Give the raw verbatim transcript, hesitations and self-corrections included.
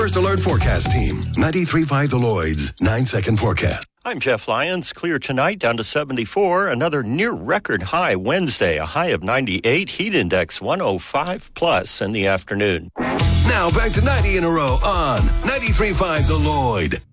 First Alert Forecast Team, ninety-three point five The Lloyd's, nine-second forecast. I'm Jeff Lyons. Clear tonight down to seventy-four. Another near record high Wednesday, a high of ninety-eight. Heat index one oh five plus in the afternoon. Now back to ninety in a row on ninety-three point five The Lloyd.